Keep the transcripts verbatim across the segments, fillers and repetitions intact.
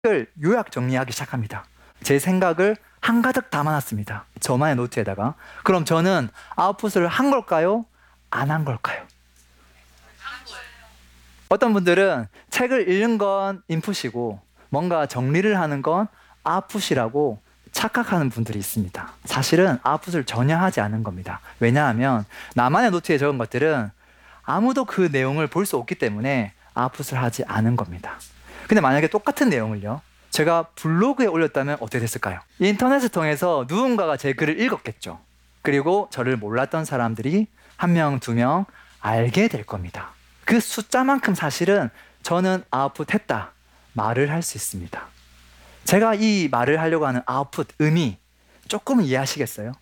을 요약 정리하기 시작합니다. 제 생각을 한가득 담아놨습니다. 저만의 노트에다가. 그럼 저는 아웃풋을 한 걸까요? 안 한 걸까요? 어떤 분들은 책을 읽는 건 인풋이고 뭔가 정리를 하는 건 아웃풋이라고 착각하는 분들이 있습니다. 사실은 아웃풋을 전혀 하지 않은 겁니다. 왜냐하면 나만의 노트에 적은 것들은 아무도 그 내용을 볼 수 없기 때문에 아웃풋을 하지 않은 겁니다. 근데 만약에 똑같은 내용을요, 제가 블로그에 올렸다면 어떻게 됐을까요? 인터넷을 통해서 누군가가 제 글을 읽었겠죠. 그리고 저를 몰랐던 사람들이 한 명, 두 명 알게 될 겁니다. 그 숫자만큼 사실은 저는 아웃풋했다 말을 할 수 있습니다. 제가 이 말을 하려고 하는 아웃풋 의미 조금 이해하시겠어요?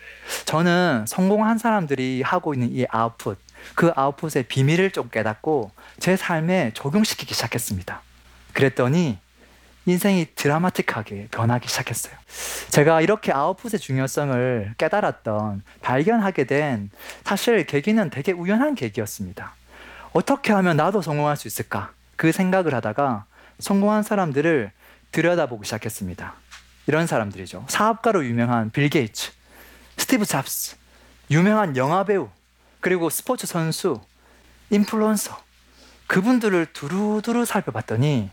저는 성공한 사람들이 하고 있는 이 아웃풋, 그 아웃풋의 비밀을 좀 깨닫고 제 삶에 적용시키기 시작했습니다. 그랬더니 인생이 드라마틱하게 변하기 시작했어요. 제가 이렇게 아웃풋의 중요성을 깨달았던, 발견하게 된 사실 계기는 되게 우연한 계기였습니다. 어떻게 하면 나도 성공할 수 있을까? 그 생각을 하다가 성공한 사람들을 들여다보기 시작했습니다. 이런 사람들이죠. 사업가로 유명한 빌 게이츠, 스티브 잡스, 유명한 영화배우, 그리고 스포츠 선수, 인플루언서, 그분들을 두루두루 살펴봤더니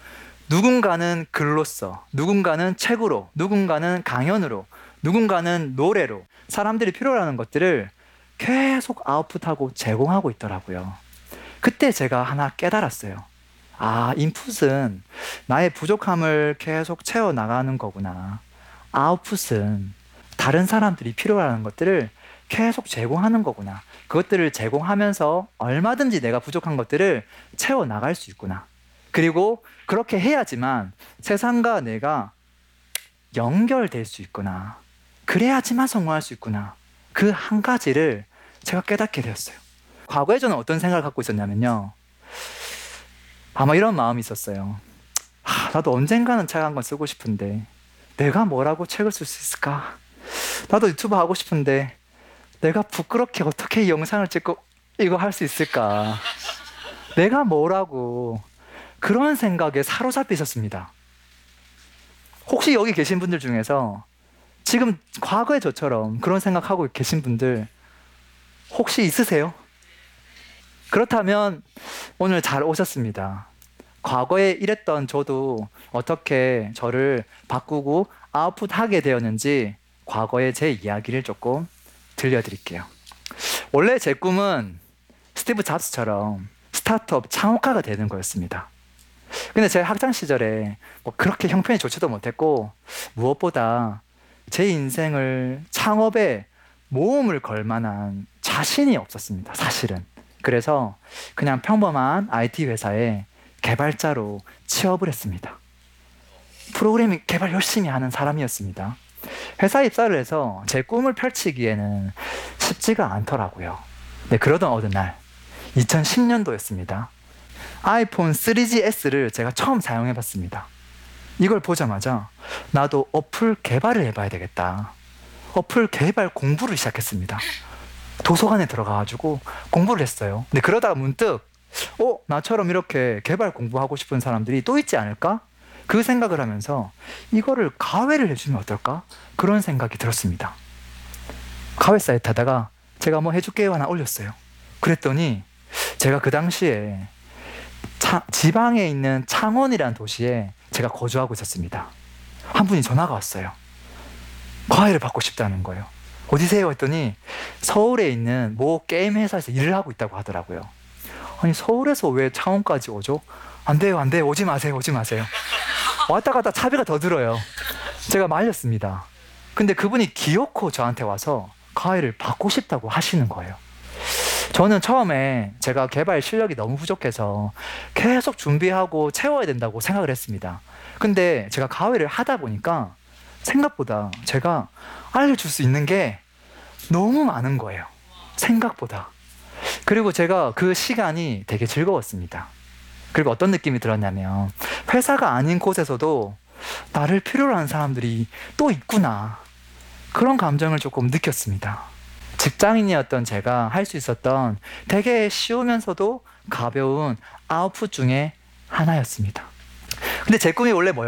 누군가는 글로써, 누군가는 책으로, 누군가는 강연으로, 누군가는 노래로 사람들이 필요로 하는 것들을 계속 아웃풋하고 제공하고 있더라고요. 그때 제가 하나 깨달았어요. 아, 인풋은 나의 부족함을 계속 채워나가는 거구나. 아웃풋은 다른 사람들이 필요로 하는 것들을 계속 제공하는 거구나. 그것들을 제공하면서 얼마든지 내가 부족한 것들을 채워나갈 수 있구나. 그리고 그렇게 해야지만 세상과 내가 연결될 수 있구나. 그래야지만 성공할 수 있구나. 그 한 가지를 제가 깨닫게 되었어요. 과거에 저는 어떤 생각을 갖고 있었냐면요, 아마 이런 마음이 있었어요. 하, 나도 언젠가는 책 한 권 쓰고 싶은데 내가 뭐라고 책을 쓸 수 있을까? 나도 유튜브 하고 싶은데 내가 부끄럽게 어떻게 이 영상을 찍고 이거 할 수 있을까? 내가 뭐라고, 그런 생각에 사로잡혀 있었습니다. 혹시 여기 계신 분들 중에서 지금 과거의 저처럼 그런 생각하고 계신 분들 혹시 있으세요? 그렇다면 오늘 잘 오셨습니다. 과거에 이랬던 저도 어떻게 저를 바꾸고 아웃풋하게 되었는지 과거의 제 이야기를 조금 들려드릴게요. 원래 제 꿈은 스티브 잡스처럼 스타트업 창업가가 되는 거였습니다. 근데 제 학창 시절에 뭐 그렇게 형편이 좋지도 못했고, 무엇보다 제 인생을 창업에 모험을 걸 만한 자신이 없었습니다, 사실은. 그래서 그냥 평범한 아이티 회사에 개발자로 취업을 했습니다. 프로그래밍 개발 열심히 하는 사람이었습니다. 회사 입사를 해서 제 꿈을 펼치기에는 쉽지가 않더라고요. 네, 그러던 어느 날, 이천십 년도였습니다. 아이폰 쓰리 지 에스를 제가 처음 사용해 봤습니다. 이걸 보자마자 나도 어플 개발을 해봐야 되겠다. 어플 개발 공부를 시작했습니다. 도서관에 들어가가지고 공부를 했어요. 근데 그러다가 문득 어? 나처럼 이렇게 개발 공부하고 싶은 사람들이 또 있지 않을까? 그 생각을 하면서 이거를 가외를 해주면 어떨까? 그런 생각이 들었습니다. 가외 사이트에다가 제가 뭐 해줄게요 하나 올렸어요. 그랬더니 제가 그 당시에 차, 지방에 있는 창원이라는 도시에 제가 거주하고 있었습니다. 한 분이 전화가 왔어요. 과외를 받고 싶다는 거예요. 어디세요? 했더니 서울에 있는 모 게임 회사에서 일을 하고 있다고 하더라고요. 아니, 서울에서 왜 창원까지 오죠? 안 돼요, 안 돼요. 오지 마세요, 오지 마세요. 왔다 갔다 차비가 더 들어요. 제가 말렸습니다. 근데 그분이 기어코 저한테 와서 과외를 받고 싶다고 하시는 거예요. 저는 처음에 제가 개발 실력이 너무 부족해서 계속 준비하고 채워야 된다고 생각을 했습니다. 근데 제가 과외를 하다 보니까 생각보다 제가 알려줄 수 있는 게 너무 많은 거예요, 생각보다. 그리고 제가 그 시간이 되게 즐거웠습니다. 그리고 어떤 느낌이 들었냐면, 회사가 아닌 곳에서도 나를 필요로 하는 사람들이 또 있구나, 그런 감정을 조금 느꼈습니다. 직장인이었던 제가 할 수 있었던 되게 쉬우면서도 가벼운 아웃풋 중에 하나였습니다. 근데 제 꿈이 원래 뭐였어요?